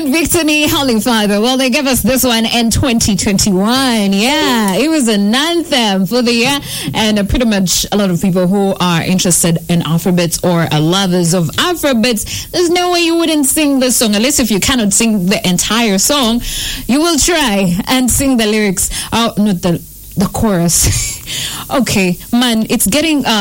Victony, Holy Father. Well, they gave us this one in 2021. Yeah, it was an anthem for the year. And pretty much a lot of people who are interested in Afrobeats or are lovers of Afrobeats, there's no way you wouldn't sing this song. At least if you cannot sing the entire song, you will try and sing the lyrics. Oh, not the chorus. Okay, man, it's getting